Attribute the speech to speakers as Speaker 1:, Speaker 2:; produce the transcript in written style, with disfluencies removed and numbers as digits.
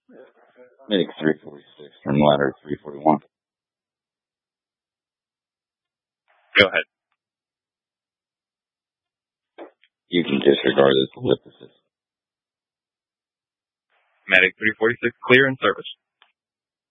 Speaker 1: Medic 346 from ladder 341.
Speaker 2: Go ahead.
Speaker 1: You can disregard this ellipsis.
Speaker 2: Medic 346, clear in service.